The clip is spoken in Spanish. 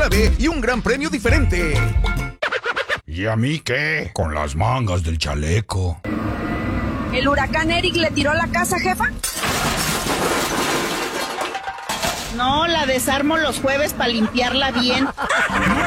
9 y un gran premio diferente. ¿Y a mí qué? Con las mangas del chaleco. ¿El huracán Eric le tiró la casa, jefa? No, la desarmo los jueves para limpiarla bien.